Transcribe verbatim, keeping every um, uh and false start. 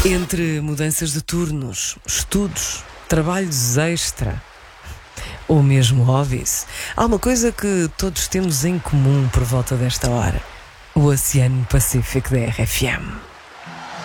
Entre mudanças de turnos, estudos, trabalhos extra ou mesmo hobbies, há uma coisa que todos temos em comum por volta desta hora: o Oceano Pacífico da R F M.